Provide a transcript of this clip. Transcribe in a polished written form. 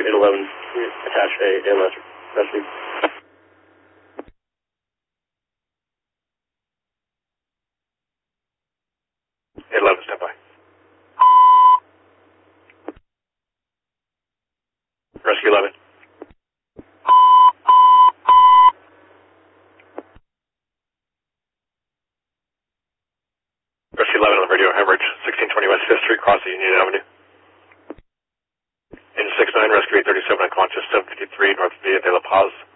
Rescue 811, attach a ALS rescue. 811, stand by. Rescue 11. Rescue 11 on the radio, hemorrhage, 1620 West 5th Street, crossing Union Avenue. Engine 69, Rescue 837, unconscious, 753 North Via de la Paz.